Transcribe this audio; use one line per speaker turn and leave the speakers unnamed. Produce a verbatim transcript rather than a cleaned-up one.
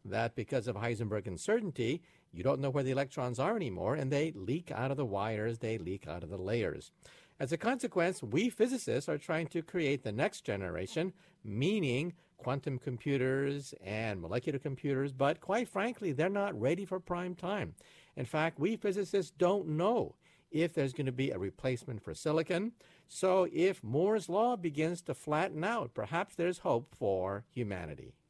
that because of Heisenberg uncertainty, you don't know where the electrons are anymore, and they leak out of the wires, they leak out of the layers. As a consequence, we physicists are trying to create the next generation, meaning quantum computers and molecular computers, but quite frankly, they're not ready for prime time. In fact, we physicists don't know if there's going to be a replacement for silicon. So if Moore's law begins to flatten out, perhaps there's hope for humanity.